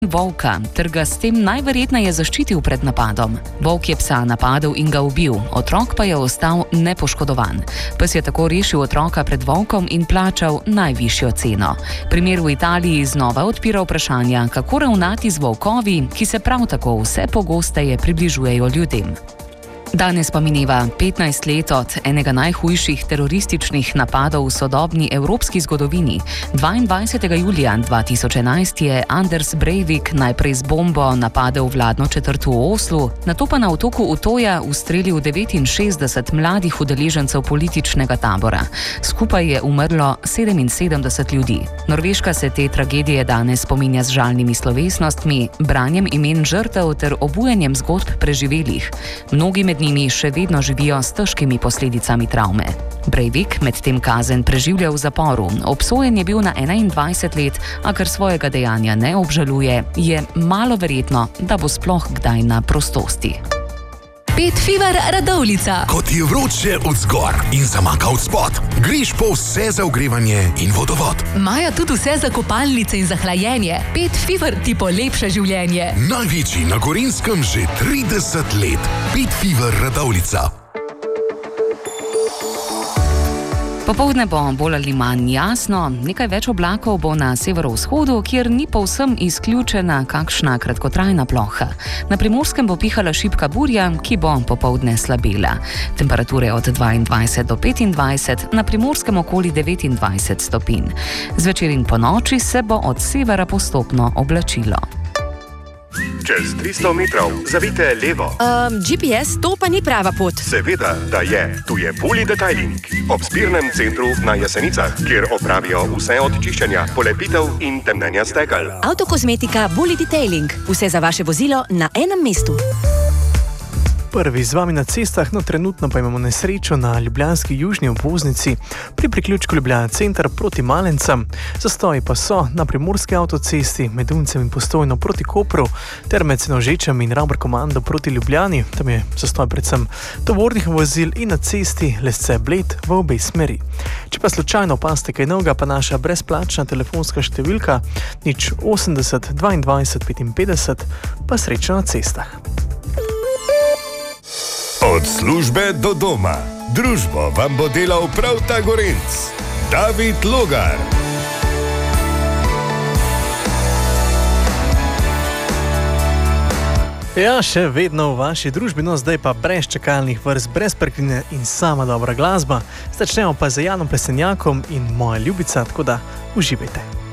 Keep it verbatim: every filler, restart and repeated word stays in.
volka, ter ga s tem najverjetneje zaščitil pred napadom. Volk je psa napadel in ga ubil, otrok pa je ostal nepoškodovan. Pes je tako rešil otroka pred volkom in plačal najvišjo ceno. Primer v Italiji znova odpira vprašanja, kako ravnati z volkovi, ki se prav tako vse pogosteje približujejo ljudem. Danes pa mineva petnajst let od enega najhujših terorističnih napadov v sodobni evropski zgodovini. dvaindvajsetega julija dva tisoč enajst je Anders Breivik najprej z bombo napadel vladno četrt v Oslu, nato pa na otoku Utoja ustrelil devetinšestdeset mladih udeležencev političnega tabora. Skupaj je umrlo sedeminsedemdeset ljudi. Norveška se te tragedije danes spominja z žalnimi slovesnostmi, branjem imen žrtev ter obujanjem zgodb preživelih. Mnogi med njimi še vedno živijo s težkimi posledicami travme. Breivik medtem kazen preživlja v zaporu. Obsojen je bil na enaindvajset let, a ker svojega dejanja ne obžaluje, je malo verjetno, da bo sploh kdaj na prostosti. Pet Fever Radovljica. Ko ti je vroče od zgor in zamaka od spod, greš po vse za ogrevanje in vodovod. Maja tudi vse za kopalnice in za hlajenje. Pet Fever ti polepša življenje. Največji na Gorenjskem že trideset let. Pet Fever Radovljica. Popoldne bo bolj ali manj jasno, nekaj več oblakov bo na severovzhodu, kjer ni povsem izključena kakšna kratkotrajna ploha. Na Primorskem bo pihala šibka burja, ki bo popoldne slabela. Temperature od dvaindvajset do petindvajset, na Primorskem okoli devetindvajset stopinj. Zvečer in ponoči se bo od severa postopno oblačilo. Čez tristo metrov zavite levo. Um, G P S, to pa ni prava pot. Seveda, da je. Tu je Bully Detailing. Ob zbirnem centru na Jesenicah, kjer opravijo vse od čiščenja, polepitev in temnenja stekel. Avtokozmetika Bully Detailing. Vse za vaše vozilo na enem mestu. Prvi z vami na cestah, no trenutno pa imamo nesrečo na ljubljanski južni obvoznici pri priključku Ljubljana center proti Malencem. Zastoji pa so na primorski avtocesti med Uncem in Postojno proti Kopru ter med Senožečem in Ravbarkomando proti Ljubljani. Tam je zastoj predvsem tovornih vozil in na cesti Lesce-Bled v obe smeri. Če pa slučajno opazite kaj novega, pa naša brezplačna telefonska številka nič osemdeset dvaindvajset petinpetdeset, pa srečno na cestah. Od službe do doma. Družbo vam bo delal prav ta Gorenc. David Logar. Ja, še vedno v vaši družbi, no zdaj pa brez čakalnih vrst, brez prekline in sama dobra glasba. Začnemo pa z Janom Plesenjakom in Moja ljubica, tako da uživajte.